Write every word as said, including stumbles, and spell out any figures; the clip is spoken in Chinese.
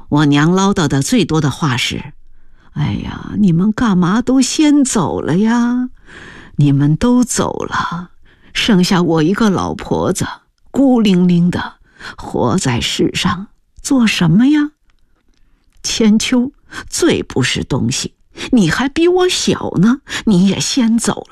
我娘唠叨的最多的话是：哎呀，你们干嘛都先走了呀？你们都走了，剩下我一个老婆子，孤零零的活在世上，做什么呀？千秋最不是东西，你还比我小呢，你也先走